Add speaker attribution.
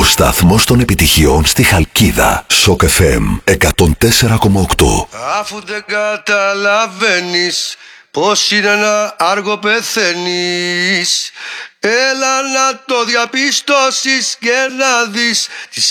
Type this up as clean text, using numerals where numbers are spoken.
Speaker 1: Ο σταθμός των επιτυχιών στη Χαλκίδα. Σοκ FM 104,8.
Speaker 2: Αφού δεν καταλαβαίνεις πως είναι να άργο πεθαίνεις, έλα να το διαπιστώσεις και να δεις τις